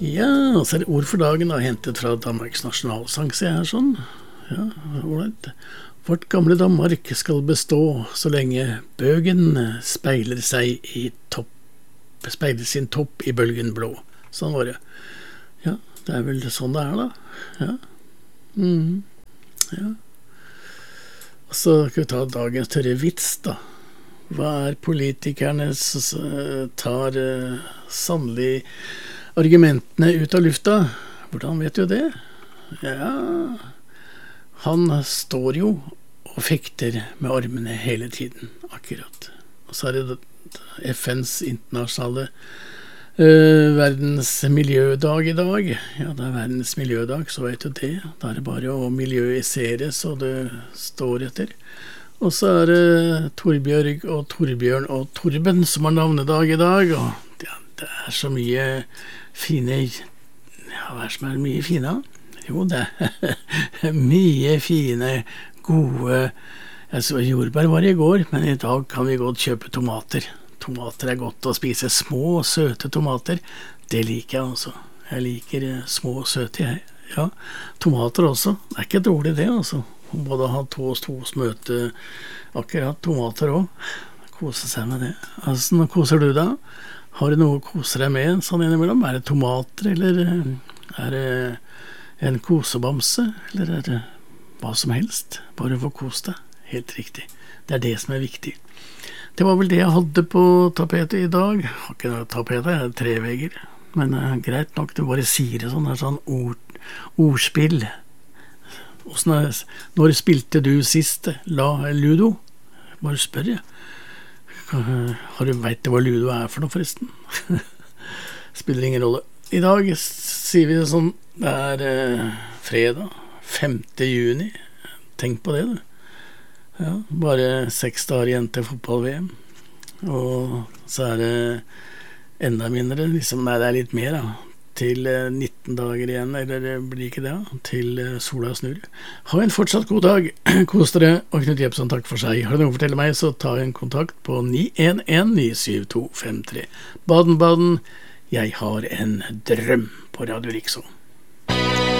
Ja, og så det ord for dagen da, hentet fra Danmarks nasjonalsang, ser jeg her sånn. Ja, ordentlig. Vårt gamle Danmark skal bestå så lenge bøgen speiler sin topp i bølgen blå. Sånn var det. Ja, det vel sånn det da. Ja. Ja. Og så skal vi ta dagens tørre vits da. Hva politikerne tar sannelig argumentene ut av lufta? Hvordan vet du det? Ja, han står jo og fekter med armene hele tiden, akkurat. Og så det FNs internasjonale verdens miljødag i dag. Ja, det verdens miljødag, så vet du det. Da det bare å miljøisere så det står etter. Og så det Torbjørg og Torbjørn og Torben som har navnedag i dag, og ja, det så mye fine, ja, hva som mye fine? Jo, det mye fine, gode, altså jordbær var i går, men i dag kan vi godt kjøpe tomater. Tomater godt å spise, små, søte tomater, det liker jeg også. Jeg liker små, søte, jeg. Ja, tomater også, det ikke dårlig det altså. Både ha to smøte, akkurat tomater også. Kose seg med det. Altså, nå koser du deg? Har du noe å kose deg med sånn innimellom? Det tomater, eller det en kosebamse, eller det hva som helst? Bare få kose deg. Helt riktig. Det det som viktig. Det var vel det jeg hadde på tapetet i dag. Jeg har ikke noe tapet, jeg 3 vegger. Men greit nok, du bare sier det sånn ordspill. Når spilte du sist Ludo? Bare spør jeg. Har du vet hva Ludo for noe forresten? Spiller ingen rolle. I dag sier vi det sånn, det fredag 5. juni. Tenk på det du. Ja, bare 6 dager igjen til fotball-VM. Og så det enda mindre, liksom, nei, det litt mer da. Til 19 dager igjen, eller det blir ikke det, til sola snur. Ha en fortsatt god dag, kos dere, og Knut Jebsen takk for seg. Har du noe å fortelle meg, så ta en kontakt på 911-97253. Baden-Baden, jeg har en drøm på Radio Rikså.